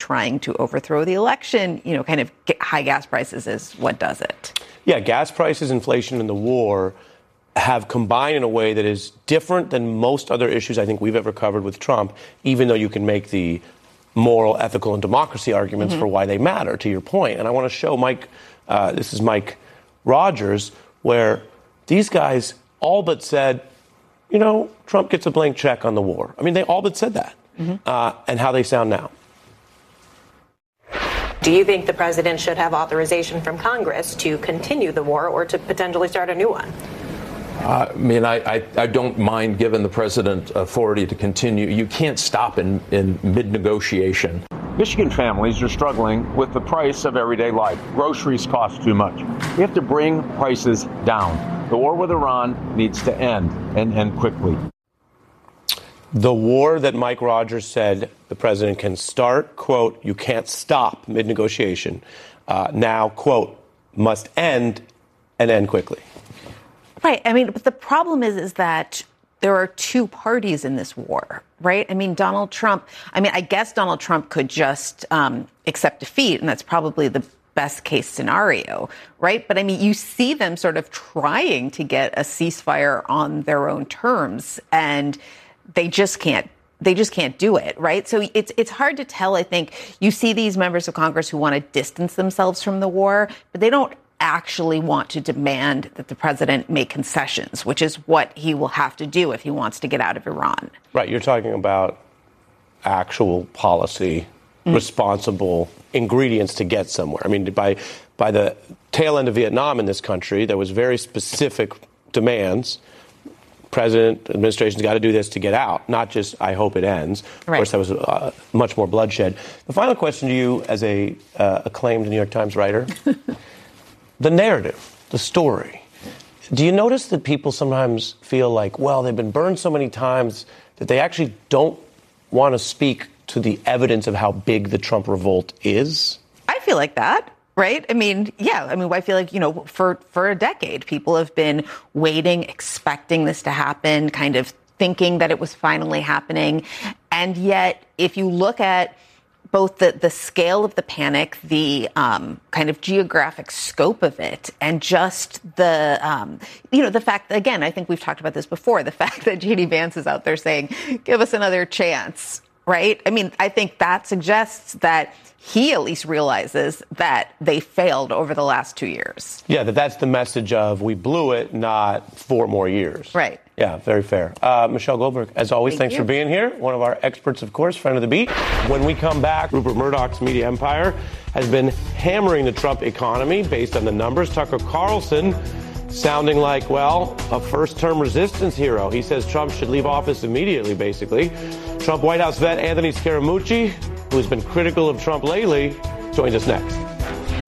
trying to overthrow the election, kind of high gas prices is what does it. Yeah, gas prices, inflation, and the war have combined in a way that is different than most other issues I think we've ever covered with Trump, even though you can make the moral, ethical, and democracy arguments for why they matter, to your point. And I want to show Mike, this is Mike Rogers, where these guys all but said, Trump gets a blank check on the war. I mean, they all but said that. And how they sound now. Do you think the president should have authorization from Congress to continue the war or to potentially start a new one? I don't mind giving the president authority to continue. You can't stop in mid-negotiation. Michigan families are struggling with the price of everyday life. Groceries cost too much. We have to bring prices down. The war with Iran needs to end, and end quickly. The war that Mike Rogers said the president can start, quote, you can't stop mid-negotiation, now, quote, must end and end quickly. Right. I mean, but the problem is that there are two parties in this war, right? I mean, I guess Donald Trump could just accept defeat, and that's probably the best case scenario, right? But I mean, you see them sort of trying to get a ceasefire on their own terms, and they just can't do it, right? So it's hard to tell. I think you see these members of Congress who want to distance themselves from the war, but they don't actually want to demand that the president make concessions, which is what he will have to do if he wants to get out of Iran. Right. You're talking about actual policy, responsible ingredients to get somewhere. I mean, by the tail end of Vietnam in this country, there was very specific demands. President, administration's got to do this to get out, not just, I hope it ends. Of course, that was much more bloodshed. The final question to you as a acclaimed New York Times writer, the narrative, the story. Do you notice that people sometimes feel like, well, they've been burned so many times that they actually don't want to speak to the evidence of how big the Trump revolt is? I feel like that. Right? I mean, yeah. I mean, I feel like, for a decade, people have been waiting, expecting this to happen, kind of thinking that it was finally happening. And yet, if you look at both the scale of the panic, the kind of geographic scope of it, and just the fact that, again, I think we've talked about this before, the fact that J.D. Vance is out there saying, give us another chance, right? I mean, I think that suggests that he at least realizes that they failed over the last 2 years. Yeah, that's the message of we blew it, not 4 more years. Right. Yeah, very fair. Michelle Goldberg, as always, thanks for being here. One of our experts, of course, friend of the beat. When we come back, Rupert Murdoch's media empire has been hammering the Trump economy based on the numbers. Tucker Carlson sounding like, well, a first-term resistance hero. He says Trump should leave office immediately, basically. Trump White House vet Anthony Scaramucci, who's been critical of Trump lately, joins us next.